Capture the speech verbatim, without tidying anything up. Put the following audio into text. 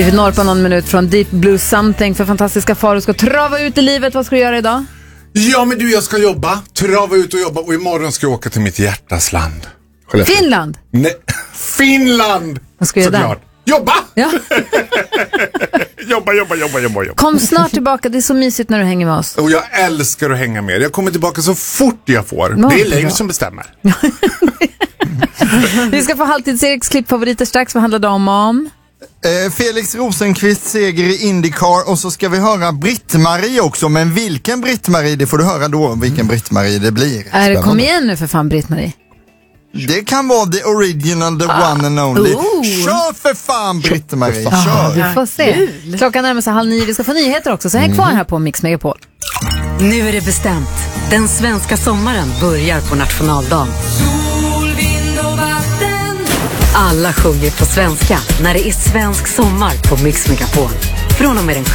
Vi når på någon minut från Deep Blue Something för fantastiska far. Du ska trava ut i livet. Vad ska du göra idag? Ja, men du, jag ska jobba. Trava ut och jobba. Och imorgon ska jag åka till mitt hjärtas land. Finland? Nej, Finland! Vad ska du göra där? Jobba! Ja. jobba, jobba, jobba, jobba, jobba. Kom snart tillbaka. Det är så mysigt när du hänger med oss. Och jag älskar att hänga med. Jag kommer tillbaka så fort jag får. Nå, det är Leif bra. som bestämmer. Vi ska få Halvtids-Eriks klippfavoriter strax. Vad handlar det om? om? Eh, Felix Rosenqvist seger i IndyCar och så ska vi höra Britt-Marie också. Men vilken Britt-Marie, det får du höra då, vilken Britt-Marie det blir. Är det, kom igen nu för fan, Britt-Marie. Det kan vara the original, the ah. one and only. Oh. Kör för fan, Britt-Marie, ah, kör. Vi får se. Klockan närmar sig halv nio, vi ska få nyheter också. Så häng kvar här på Mix Megapol. Nu är det bestämt. Den svenska sommaren börjar på nationaldagen. Sol, vind och vatten. Alla sjunger på svenska när det är svensk sommar på Mix Megapol. Från och med den